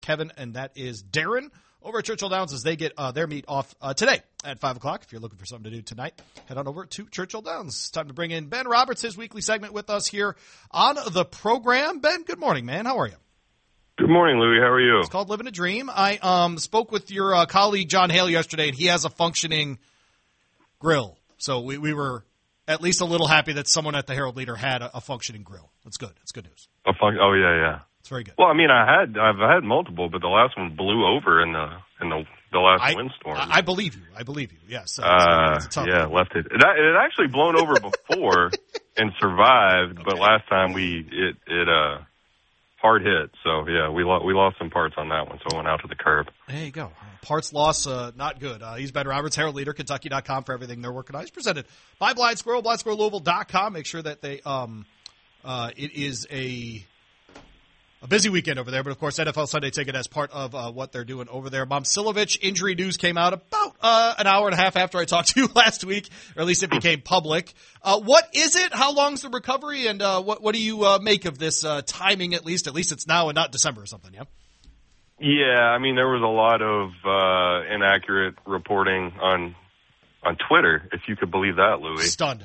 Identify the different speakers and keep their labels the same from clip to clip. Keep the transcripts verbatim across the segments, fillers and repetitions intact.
Speaker 1: Kevin, and that is Darren over at Churchill Downs as they get uh, their meet off uh, today at five o'clock. If you're looking for something to do tonight, head on over to Churchill Downs. It's time to bring in Ben Roberts, his weekly segment with us here on the program. Ben, good morning, man. How are you?
Speaker 2: Good morning, Louie. How are you?
Speaker 1: It's called Living a Dream. I um, spoke with your uh, colleague, John Hale, yesterday, and he has a functioning grill. So we, we were at least a little happy that someone at the Herald Leader had a, a functioning grill. That's good. It's good news.
Speaker 2: A fun- oh, yeah, yeah.
Speaker 1: It's very good.
Speaker 2: Well, I mean, I had I've had multiple, but the last one blew over in the in the the last
Speaker 1: I,
Speaker 2: windstorm.
Speaker 1: I, I believe you. I believe you. Yes. Uh,
Speaker 2: uh,
Speaker 1: it's a tough
Speaker 2: yeah,
Speaker 1: one.
Speaker 2: left it. It, it had actually blown over before and survived, okay. But last time we it it uh hard hit. So yeah, we lo- we lost some parts on that one, so it went out to the curb.
Speaker 1: There you go. Uh, parts loss, uh, not good. Uh, he's Ben Roberts, Herald Leader, Kentucky dot com for everything they're working on. He's presented by Blind Squirrel, blind squirrel louisville dot com. Make sure that they um uh it is a. A busy weekend over there, but of course, N F L Sunday Ticket as part of uh, what they're doing over there. Momcilovic injury news came out about uh, an hour and a half after I talked to you last week, or at least it became public. Uh, what is it? How long's the recovery? And uh, what what do you uh, make of this uh, timing? At least, at least it's now and not December or something. Yeah.
Speaker 2: Yeah, I mean, there was a lot of uh, inaccurate reporting on on Twitter, if you could believe that, Louis.
Speaker 1: Stunned.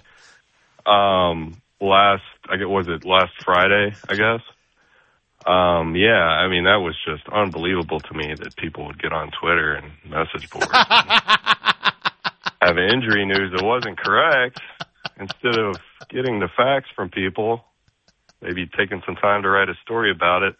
Speaker 2: Um, last, I guess, was it last Friday? I guess. Um, yeah, I mean, that was just unbelievable to me that people would get on Twitter and message boards and have injury news that wasn't correct. Instead of getting the facts from people, maybe taking some time to write a story about it.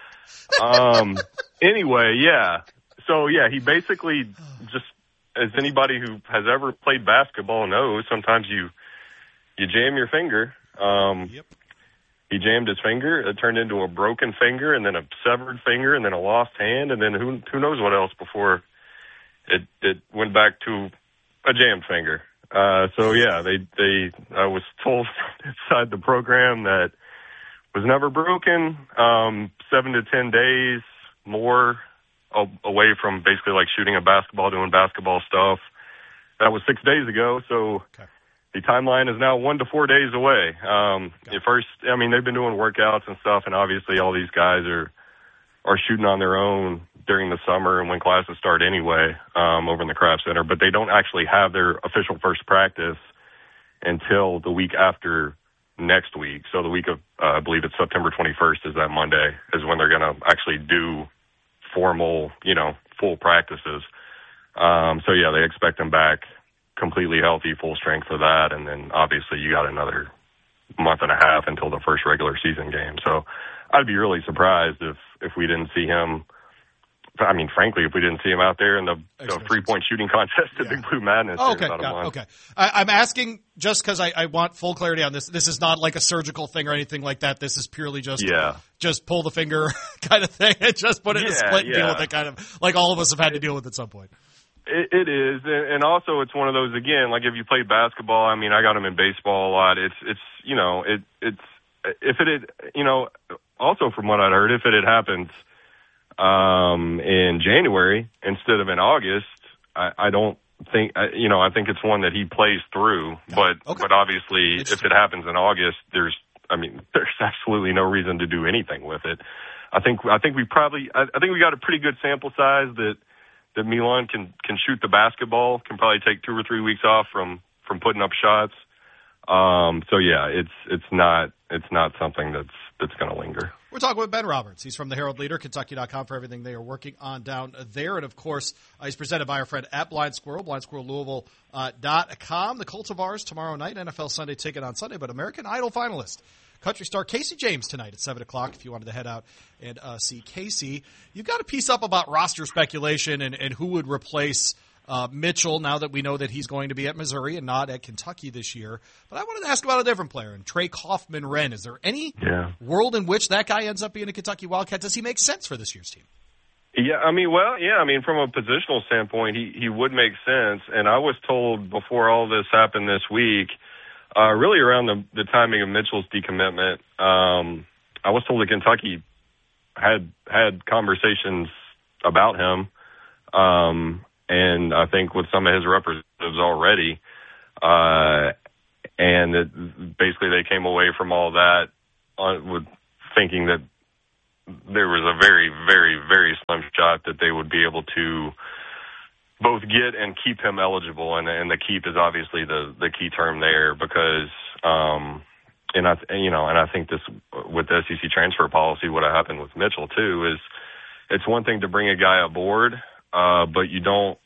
Speaker 2: Um, anyway, yeah. So, yeah, he basically just, as anybody who has ever played basketball knows, sometimes you, you jam your finger. Um,
Speaker 1: yep.
Speaker 2: He jammed his finger. It turned into a broken finger, and then a severed finger, and then a lost hand, and then who who knows what else before it it went back to a jammed finger. Uh, so yeah, they they I was told inside the program that was never broken. Um, seven to ten days more away from basically like shooting a basketball, doing basketball stuff. That was six days ago. So.
Speaker 1: Okay.
Speaker 2: The timeline is now one to four days away. Um, at first, I mean, they've been doing workouts and stuff, and obviously all these guys are are shooting on their own during the summer and when classes start anyway um, over in the Craft Center, but they don't actually have their official first practice until the week after next week. So the week of, uh, I believe it's September twenty-first is that Monday, is when they're going to actually do formal, you know, full practices. Um, so, yeah, they expect them back completely healthy, full strength for that, and then obviously you got another month and a half until the first regular season game. So I'd be really surprised if if we didn't see him. I mean, frankly, if we didn't see him out there in the, the three-point shooting contest at
Speaker 1: yeah.
Speaker 2: Big Blue Madness
Speaker 1: oh,
Speaker 2: in
Speaker 1: okay,
Speaker 2: about a
Speaker 1: got,
Speaker 2: month.
Speaker 1: Okay, I, I'm asking just because I, I want full clarity on this. This is not like a surgical thing or anything like that. This is purely just
Speaker 2: yeah.
Speaker 1: just pull the finger kind of thing and just put it in
Speaker 2: yeah,
Speaker 1: a split and
Speaker 2: yeah.
Speaker 1: deal with it, kind of like all of us have had to deal with at some point.
Speaker 2: It, it is, and also it's one of those, again, like if you played basketball, I mean, I got them in baseball a lot. It's, it's you know, it, it's, if it had, you know, also from what I'd heard, if it had happened um, in January instead of in August, I, I don't think, you know, I think it's one that he plays through. But, okay. but obviously, if it happens in August, there's, I mean, there's absolutely no reason to do anything with it. I think, I think we probably, I, I think we got a pretty good sample size that. that Milan can, can shoot the basketball, can probably take two or three weeks off from, from putting up shots. Um, so yeah, it's, it's not, it's not something that's, that's going to linger.
Speaker 1: We're talking with Ben Roberts. He's from the Herald Leader, Kentucky dot com for everything they are working on down there. And of course, uh, he's presented by our friend at Blind Squirrel, blind squirrel louisville dot com. The Cultivars tomorrow night, N F L Sunday Ticket on Sunday, but American Idol finalist. Country star Casey James tonight at seven o'clock if you wanted to head out and uh, see Casey. You've got a piece up about roster speculation and, and who would replace uh, Mitchell now that we know that he's going to be at Missouri and not at Kentucky this year. But I wanted to ask about a different player, and Trey Kaufman-Renn. Is there any
Speaker 2: yeah.
Speaker 1: world in which that guy ends up being a Kentucky Wildcat? Does he make sense for this year's team?
Speaker 2: Yeah, I mean, well, yeah, I mean, from a positional standpoint, he, he would make sense. And I was told before all this happened this week, Uh, really around the, the timing of Mitchell's decommitment, um, I was told that Kentucky had had conversations about him, um, and I think with some of his representatives already, uh, and that basically they came away from all that on, with thinking that there was a very, very, very slim shot that they would be able to both get and keep him eligible. And, and the keep is obviously the, the key term there because, um, and I, you know, and I think this with the S E C transfer policy, what happened with Mitchell too is it's one thing to bring a guy aboard, uh, but you don't,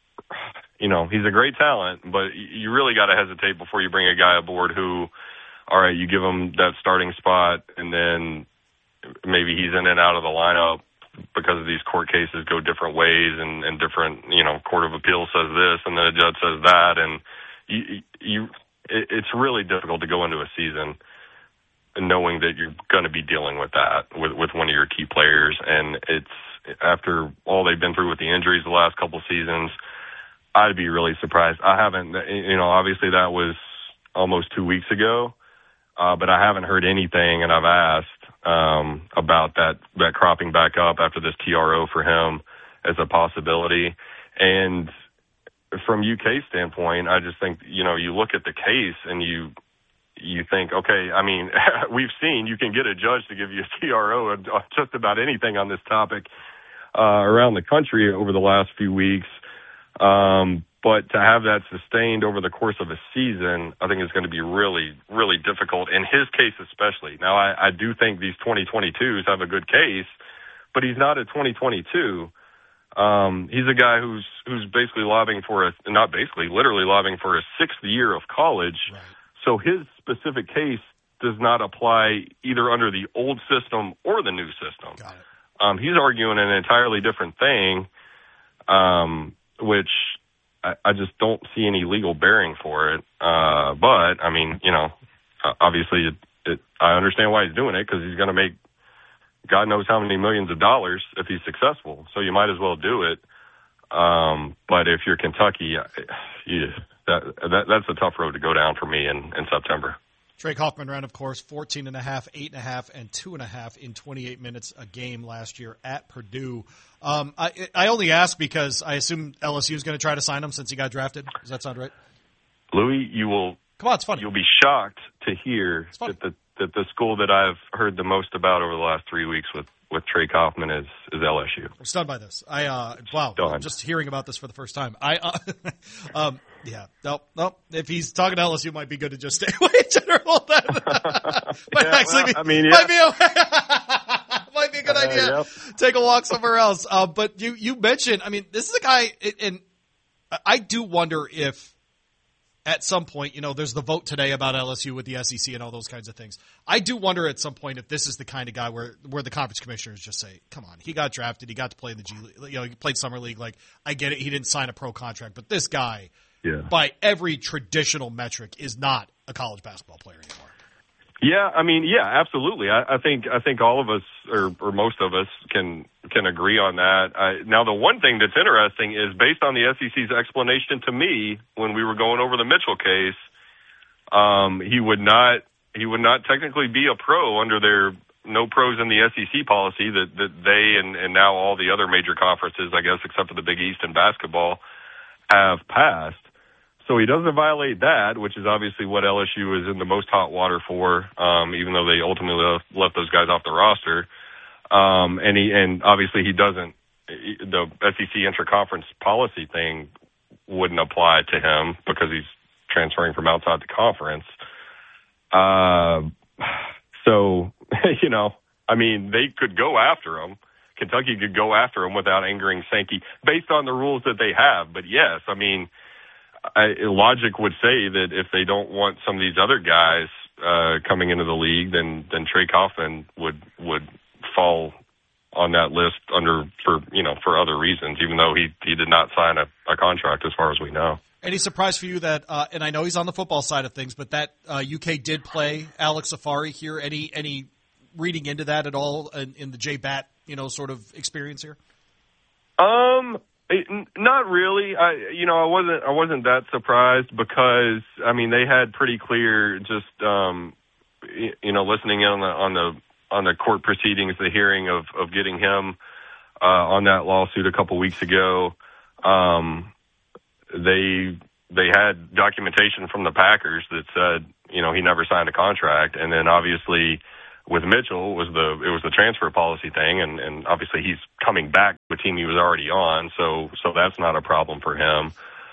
Speaker 2: you know, he's a great talent, but you really got to hesitate before you bring a guy aboard who, all right, you give him that starting spot and then maybe he's in and out of the lineup because of these court cases go different ways and, and different, you know, Court of Appeals says this and then a judge says that. And you, you, it, it's really difficult to go into a season knowing that you're going to be dealing with that with, with one of your key players. And it's after all they've been through with the injuries the last couple seasons, I'd be really surprised. I haven't, you know, obviously that was almost two weeks ago, uh, but I haven't heard anything, and I've asked um, about that, that cropping back up after this T R O for him as a possibility. And from U K standpoint, I just think, you know, you look at the case and you you think, okay, I mean, we've seen you can get a judge to give you a T R O on just about anything on this topic uh, around the country over the last few weeks. Um, but to have that sustained over the course of a season, I think is going to be really, really difficult in his case, especially. Now, I, I do think these twenty twenty-twos have a good case, but he's not a twenty twenty-two. Um, he's a guy who's, who's basically lobbying for a, not basically, literally lobbying for a sixth year of college.
Speaker 1: Right.
Speaker 2: So his specific case does not apply either under the old system or the new system.
Speaker 1: Got it.
Speaker 2: Um, he's arguing an entirely different thing. Um, which I, I just don't see any legal bearing for it. Uh, but, I mean, you know, obviously it, it, I understand why he's doing it because he's going to make God knows how many millions of dollars if he's successful. So you might as well do it. Um, but if you're Kentucky, you, that, that that's a tough road to go down for me in, in September.
Speaker 1: Trey Kaufman ran, of course, fourteen and a half, eight and a half, and two and a half in twenty-eight minutes a game last year at Purdue. Um, I, I only ask because I assume L S U is going to try to sign him since he got drafted. Does that sound right?
Speaker 2: Louis, you will.
Speaker 1: Come on, it's funny.
Speaker 2: You'll be shocked to hear that the that the school that I've heard the most about over the last three weeks with, with Trey Kaufman is, is L S U.
Speaker 1: I'm stunned by this. I uh, wow, I'm just hearing about this for the first time. I uh, um, yeah, no, no. If he's talking to L S U, it might be good to just stay away in general. Then might
Speaker 2: yeah,
Speaker 1: actually
Speaker 2: well,
Speaker 1: be.
Speaker 2: I mean, yeah.
Speaker 1: might be a, might be a good
Speaker 2: uh,
Speaker 1: idea.
Speaker 2: Yep.
Speaker 1: Take a walk somewhere else. Uh, but you you mentioned, I mean, this is a guy, and I do wonder if at some point, you know, there's the vote today about L S U with the S E C and all those kinds of things. I do wonder at some point if this is the kind of guy where, where the conference commissioners just say, come on, he got drafted, he got to play in the G League, you know, he played Summer League. Like, I get it, he didn't sign a pro contract, but this guy,
Speaker 2: yeah.
Speaker 1: by every traditional metric, is not a college basketball player anymore.
Speaker 2: Yeah, I mean, yeah, absolutely. I, I think I think all of us, or, or most of us, can can agree on that. I, now, the one thing that's interesting is based on the S E C's explanation to me when we were going over the Mitchell case, um, he would not he would not technically be a pro under their no pros in the S E C policy that that they and, and now all the other major conferences, I guess, except for the Big East in basketball, have passed. So he doesn't violate that, which is obviously what L S U is in the most hot water for, um, even though they ultimately left, left those guys off the roster. Um, and he, and obviously he doesn't, the S E C interconference policy thing wouldn't apply to him because he's transferring from outside the conference. Uh, so, you know, I mean, they could go after him. Kentucky could go after him without angering Sankey based on the rules that they have. But yes, I mean, I, logic would say that if they don't want some of these other guys uh, coming into the league, then then Trey Kaufman would would fall on that list under for you know for other reasons, even though he he did not sign a, a contract as far as we know.
Speaker 1: Any surprise for you that, uh, and I know he's on the football side of things, but that uh, U K did play Alex Safari here. Any any reading into that at all in, in the J Bat you know sort of experience here?
Speaker 2: Um. It, not really. I, you know, I wasn't, I wasn't that surprised because, I mean, they had pretty clear, just, um, you know, listening in on the, on the, on the court proceedings, the hearing of, of getting him, uh, on that lawsuit a couple weeks ago. Um, they, they had documentation from the Packers that said, you know, he never signed a contract. And then obviously with Mitchell was the it was the transfer policy thing, and, and obviously he's coming back to a team he was already on, so so that's not a problem for him.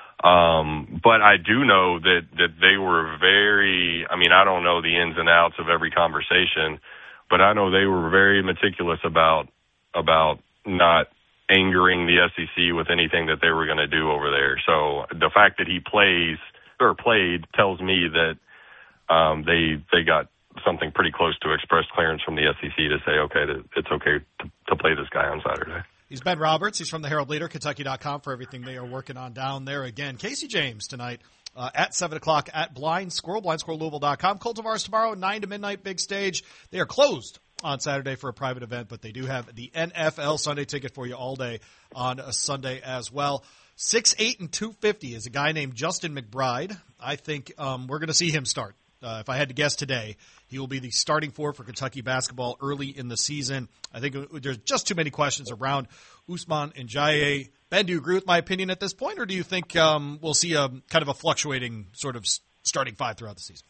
Speaker 2: Um, but I do know that, that they were very, I mean, I don't know the ins and outs of every conversation, but I know they were very meticulous about, about not angering the S E C with anything that they were going to do over there. So the fact that he plays or played tells me that, um, they, they got something pretty close to express clearance from the S E C to say, okay, that it's okay to, to play this guy on Saturday.
Speaker 1: He's Ben Roberts. He's from the Herald Leader, Kentucky dot com for everything they are working on down there. Again, Casey James tonight uh, at seven o'clock at Blind Squirrel, blind squirrel louisville dot com. Cultivars tomorrow, nine to midnight, big stage. They are closed on Saturday for a private event, but they do have the N F L Sunday ticket for you all day on a Sunday as well. six eight and two fifty is a guy named Justin McBride. I think um, we're going to see him start. Uh, if I had to guess today, he will be the starting four for Kentucky basketball early in the season. I think there's just too many questions around Ousmane Ndiaye. Ben, do you agree with my opinion at this point, or do you think um, we'll see a kind of a fluctuating sort of starting five throughout the season?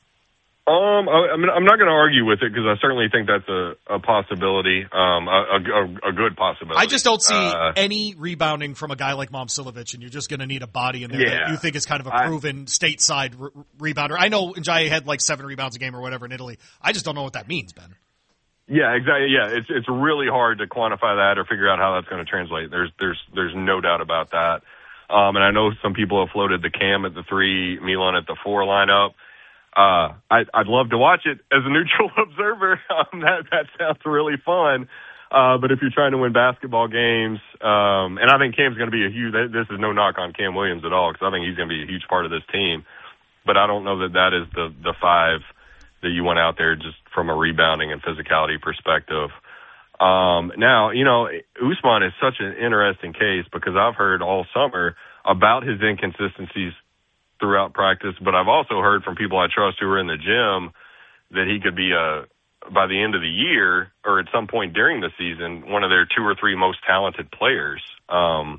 Speaker 2: Um, I, I mean, I'm not going to argue with it because I certainly think that's a, a possibility, um, a, a, a good possibility.
Speaker 1: I just don't see
Speaker 2: uh,
Speaker 1: any rebounding from a guy like Momcilovic, and you're just going to need a body in there
Speaker 2: yeah,
Speaker 1: that you think is kind of a proven I, stateside re- rebounder. I know Ndiaye had like seven rebounds a game or whatever in Italy. I just don't know what that means, Ben.
Speaker 2: Yeah, exactly. Yeah, it's it's really hard to quantify that or figure out how that's going to translate. There's there's there's no doubt about that. Um, and I know some people have floated the Cam at the three, Milan at the four lineup. Uh, I, I'd love to watch it as a neutral observer. Um, that, that sounds really fun. Uh, but if you're trying to win basketball games, um, and I think Cam's going to be a huge, this is no knock on Cam Williams at all, because I think he's going to be a huge part of this team. But I don't know that that is the, the five that you want out there just from a rebounding and physicality perspective. Um, now, you know, Ousmane is such an interesting case because I've heard all summer about his inconsistencies throughout practice, but I've also heard from people I trust who are in the gym that he could be a, by the end of the year or at some point during the season, one of their two or three most talented players. Um,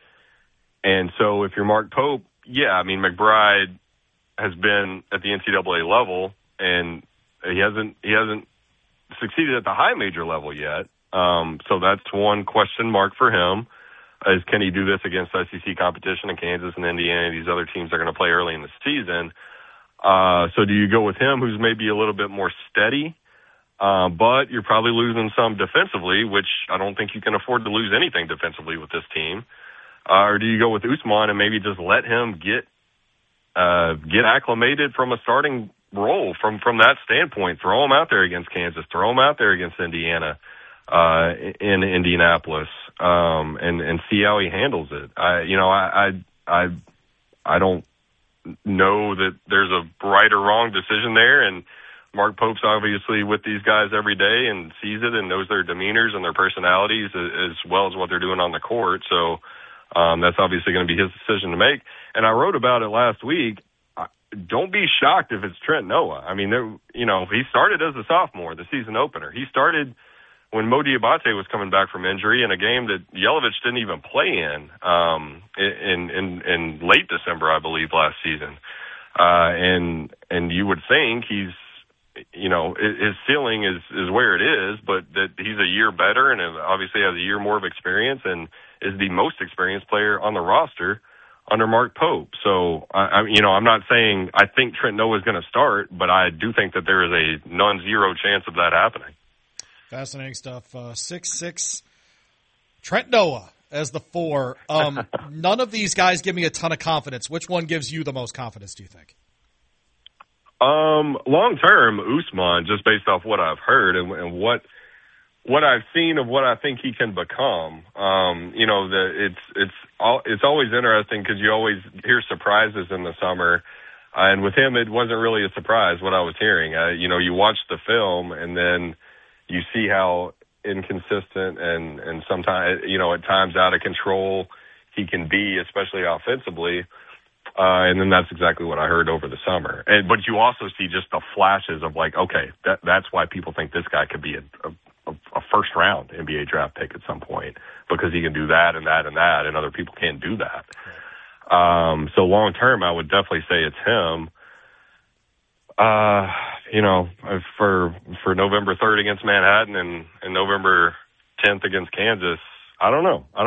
Speaker 2: and so if you're Mark Pope, yeah, I mean, McBride has been at the N C double A level and he hasn't, he hasn't succeeded at the high major level yet. Um, so that's one question mark for him. Is can he do this against S E C competition in Kansas and Indiana? These other teams are going to play early in the season. Uh, so do you go with him, who's maybe a little bit more steady, uh, but you're probably losing some defensively, which I don't think you can afford to lose anything defensively with this team. Uh, or do you go with Ousmane and maybe just let him get uh, get acclimated from a starting role from from that standpoint? Throw him out there against Kansas. Throw him out there against Indiana. Uh, in Indianapolis, um, and, and see how he handles it. I, you know, I, I, I, I don't know that there's a right or wrong decision there. And Mark Pope's obviously with these guys every day and sees it and knows their demeanors and their personalities as well as what they're doing on the court. So, um, that's obviously going to be his decision to make. And I wrote about it last week. Don't be shocked if it's Trent Noah. I mean, there, you know, he started as a sophomore, the season opener. He started when Mo Diabate was coming back from injury in a game that Yelovich didn't even play in, um, in, in, in late December, I believe, last season. Uh, and, and you would think he's, you know, his ceiling is, is where it is, but that he's a year better and obviously has a year more of experience and is the most experienced player on the roster under Mark Pope. So, I, I you know, I'm not saying I think Trent Noah is going to start, but I do think that there is a non-zero chance of that happening.
Speaker 1: Fascinating stuff. Uh, six six, Trent Noah as the four. Um, none of these guys give me a ton of confidence. Which one gives you the most confidence, do you think?
Speaker 2: Um, long term, Ousmane, just based off what I've heard and, and what what I've seen of what I think he can become. Um, you know, the, it's it's all, it's always interesting because you always hear surprises in the summer. Uh, and with him, it wasn't really a surprise what I was hearing. Uh, you know, you watch the film and then you see how inconsistent and, and sometimes, you know, at times out of control he can be, especially offensively. Uh, and then that's exactly what I heard over the summer. And, but you also see just the flashes of like, okay, that, that's why people think this guy could be a, a, a first round N B A draft pick at some point because he can do that and that and that, and other people can't do that. Um, so long term, I would definitely say it's him. Uh, you know, for for November third against Manhattan and, and November tenth against Kansas, I don't know. I don't